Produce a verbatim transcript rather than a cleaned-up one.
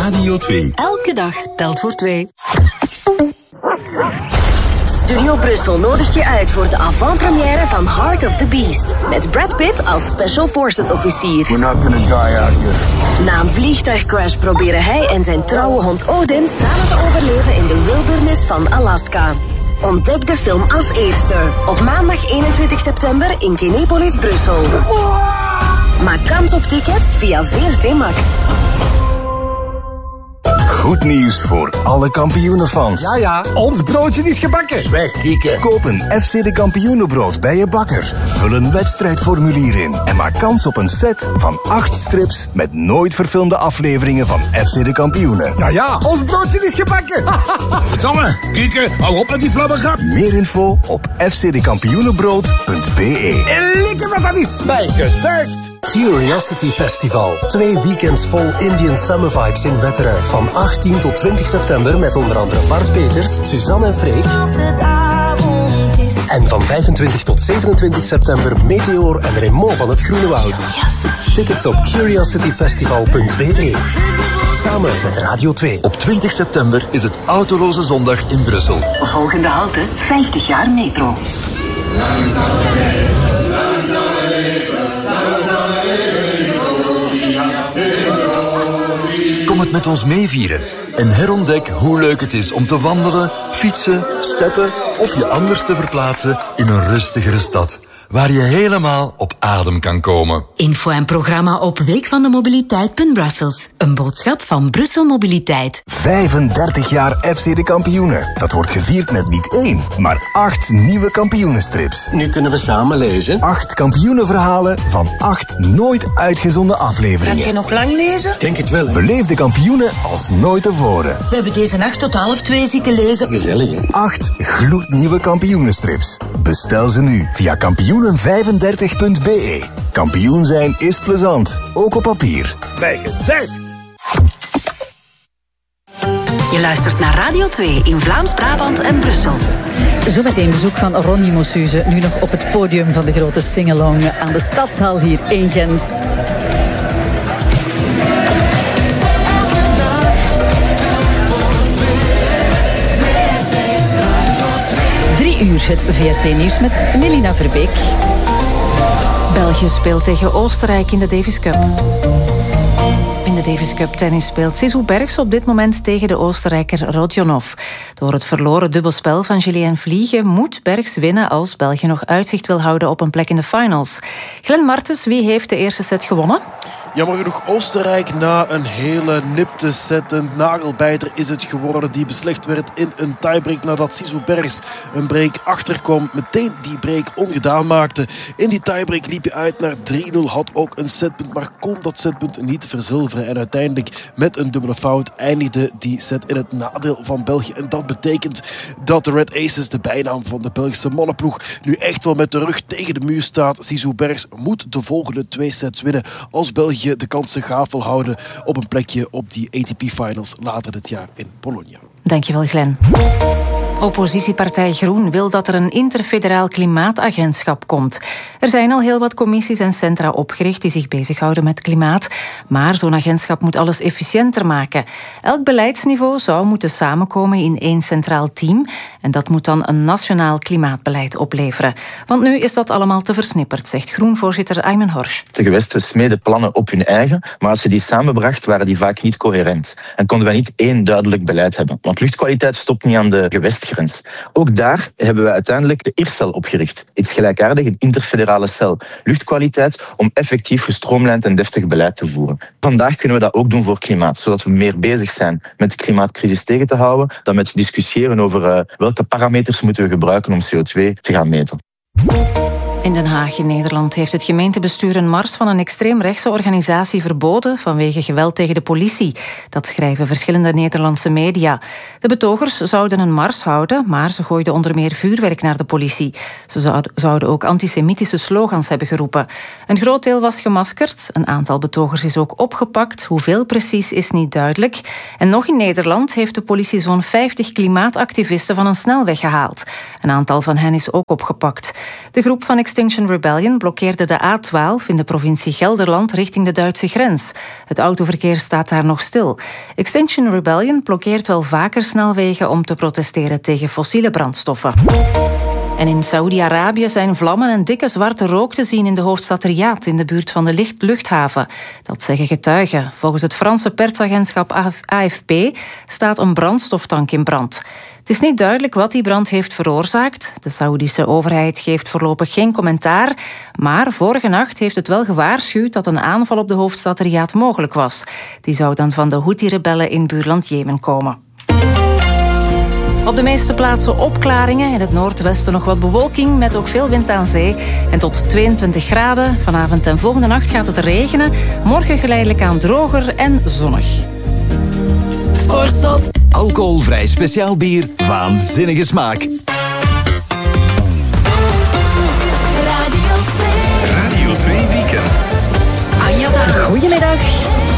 Radio twee. Elke dag telt voor twee. Studio Brussel nodigt je uit voor de avant-première van Heart of the Beast. Met Brad Pitt als Special Forces officier. We're not gonna die out here. Na een vliegtuigcrash proberen hij en zijn trouwe hond Odin samen te overleven in de wildernis van Alaska. Ontdek de film als eerste. Op maandag eenentwintig september in Kinepolis, Brussel. Maak kans op tickets via V R T Max. Goed nieuws voor alle kampioenenfans. Ja, ja, ons broodje is gebakken. Zwijg, Kieke. Koop een F C de Kampioenenbrood bij je bakker. Vul een wedstrijdformulier in en maak kans op een set van acht strips met nooit verfilmde afleveringen van F C de Kampioenen. Ja, ja, ons broodje is gebakken. Verdomme, Kieke, hou op met die flabbergrap. Meer info op f c de kampioenenbrood punt b e. En lekker wat dat is. Bijgetuigd. Curiosity Festival. Twee weekends vol Indian Summer Vibes in Wetteren. Van achttien tot twintig september met onder andere Bart Peters, Suzanne en Freek. En van vijfentwintig tot zevenentwintig september Meteor en Remo van het Groene Woud. Tickets op curiosity festival punt b e. Samen met Radio twee. Op twintig september is het Autoloze Zondag in Brussel. Volgende halte, vijftig jaar metro. Lang zal we leven, lang zal we leven, lang zal we leven. Kom het met ons meevieren en herontdek hoe leuk het is om te wandelen, fietsen, steppen of je anders te verplaatsen in een rustigere stad, waar je helemaal op adem kan komen. Info en programma op weekvandemobiliteit punt brussels. Een boodschap van Brussel Mobiliteit. vijfendertig jaar F C de Kampioenen. Dat wordt gevierd met niet één, maar acht nieuwe kampioenenstrips. Nu kunnen we samen lezen. Acht kampioenenverhalen van acht nooit uitgezonden afleveringen. Gaat je nog lang lezen? Denk het wel. Beleef de kampioenen als nooit tevoren. We hebben deze nacht tot half twee zitten lezen. Gezellig, hè? Acht gloednieuwe kampioenenstrips. Bestel ze nu via kampioenen vijfendertig punt b e. Kampioen zijn is plezant, ook op papier. Bijgetuigd. Je luistert naar Radio twee in Vlaams-Brabant en Brussel. Zometeen bezoek van Ronnie Mossuze, nu nog op het podium van de grote singalong aan de Stadshal hier in Gent. Drie uur het V R T-nieuws met Melina Verbeek. België speelt tegen Oostenrijk in de Davis Cup. In de Davis Cup tennis speelt Zizou Bergs op dit moment tegen de Oostenrijker Rodionov. Door het verloren dubbelspel van Julien Vliegen moet Bergs winnen als België nog uitzicht wil houden op een plek in de finals. Glenn Martens, wie heeft de eerste set gewonnen? Jammer genoeg Oostenrijk na een hele nipte set. Een nagelbijter is het geworden die beslecht werd in een tiebreak nadat Zizou Bergs een break achterkwam. Meteen die break ongedaan maakte. In die tiebreak liep je uit naar drie nul, had ook een setpunt, maar kon dat setpunt niet verzilveren. En uiteindelijk met een dubbele fout eindigde die set in het nadeel van België. En dat betekent dat de Red Aces, de bijnaam van de Belgische mannenploeg, nu echt wel met de rug tegen de muur staat. Zizou Bergs moet de volgende twee sets winnen als België de kansen gaaf wil houden op een plekje op die A T P Finals later dit jaar in Bologna. Dankjewel, Glenn. Oppositiepartij Groen wil dat er een interfederaal klimaatagentschap komt. Er zijn al heel wat commissies en centra opgericht die zich bezighouden met klimaat. Maar zo'n agentschap moet alles efficiënter maken. Elk beleidsniveau zou moeten samenkomen in één centraal team. En dat moet dan een nationaal klimaatbeleid opleveren. Want nu is dat allemaal te versnipperd, zegt Groen-voorzitter Aymen Horsch. De gewesten smeden plannen op hun eigen, maar als ze die samenbracht, waren die vaak niet coherent. En konden wij niet één duidelijk beleid hebben. Want luchtkwaliteit stopt niet aan de gewestgrens. Ook daar hebben we uiteindelijk de I R C E L opgericht. Iets gelijkaardig, een interfederale cel. Luchtkwaliteit om effectief gestroomlijnd en deftig beleid te voeren. Vandaag kunnen we dat ook doen voor klimaat, zodat we meer bezig zijn met de klimaatcrisis tegen te houden, dan met discussiëren over uh, welke parameters moeten we gebruiken om C O twee te gaan meten. In Den Haag in Nederland heeft het gemeentebestuur een mars van een extreemrechtse organisatie verboden vanwege geweld tegen de politie. Dat schrijven verschillende Nederlandse media. De betogers zouden een mars houden, maar ze gooiden onder meer vuurwerk naar de politie. Ze zouden ook antisemitische slogans hebben geroepen. Een groot deel was gemaskerd. Een aantal betogers is ook opgepakt. Hoeveel precies is niet duidelijk. En nog in Nederland heeft de politie zo'n vijftig klimaatactivisten van een snelweg gehaald. Een aantal van hen is ook opgepakt. De groep van Extinction Rebellion blokkeerde de A twaalf in de provincie Gelderland richting de Duitse grens. Het autoverkeer staat daar nog stil. Extinction Rebellion blokkeert wel vaker snelwegen om te protesteren tegen fossiele brandstoffen. En in Saoedi-Arabië zijn vlammen en dikke zwarte rook te zien in de hoofdstad Riyadh in de buurt van de luchthaven. Dat zeggen getuigen. Volgens het Franse persagentschap A F P staat een brandstoftank in brand. Het is niet duidelijk wat die brand heeft veroorzaakt. De Saoedische overheid geeft voorlopig geen commentaar. Maar vorige nacht heeft het wel gewaarschuwd dat een aanval op de hoofdstad Riyadh mogelijk was. Die zou dan van de Houthi-rebellen in buurland Jemen komen. Op de meeste plaatsen opklaringen. In het noordwesten nog wat bewolking met ook veel wind aan zee. En tot tweeëntwintig graden. Vanavond en volgende nacht gaat het regenen. Morgen geleidelijk aan droger en zonnig. Sportzot. Alcoholvrij speciaal bier. Waanzinnige smaak. Radio twee. Radio twee Weekend. Anja Dames. Goedemiddag.